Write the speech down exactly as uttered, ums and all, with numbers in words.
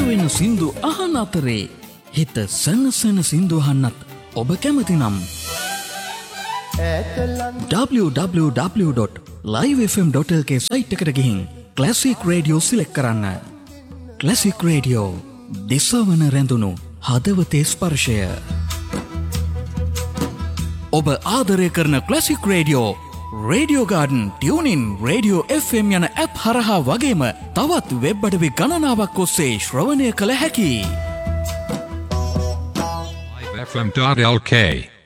වෙන සින්දු අහන අතරේ හිත සනසන සින්දු අහන්නත් ඔබ කැමති නම් w w w dot live f m dot l k site එකට ගිහින් ක්ලාසික් රේඩියෝ සිලෙක්ට් කරන්න. ක්ලාසික් රේඩියෝ දිසවන රැඳුණු හදවතේ ස්පර්ශය. ඔබ ආදරය කරන classic radio radio garden tuning radio F M යන ඇප් හරහා වගේම තවත් වෙබ් අඩවි ගණනාවක් ඔස්සේ ශ්‍රවණය කළ හැකි. live f m dot l k